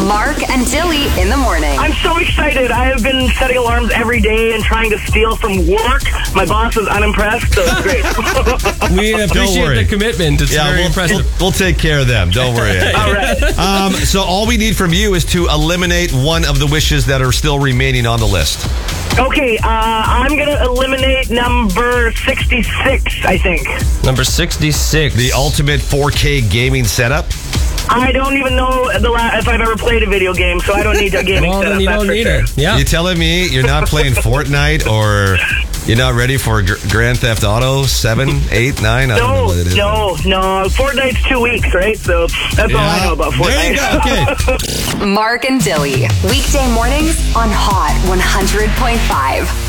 Mark and Dilly in the morning. I'm so excited. I have been setting alarms every day and trying to steal from work. My boss is unimpressed, so it's great. We appreciate the commitment. It's very impressive. We'll take care of them. Don't worry. All right. So all we need from you is to eliminate one of the wishes that are still remaining on the list. Okay, I'm going to eliminate number 66, I think. Number 66. The ultimate 4K gaming setup. I don't even know if I've ever played a video game, so I don't need a gaming Well, setup. then you don't need it. Yeah. You telling me you're not playing Fortnite or you're not ready for Grand Theft Auto 7, 8, 9? I don't know what it is. No. Fortnite's 2 weeks, right? So that's all I know about Fortnite. There you go. Okay. Mark and Dilly. Weekday mornings on Hot 100.5.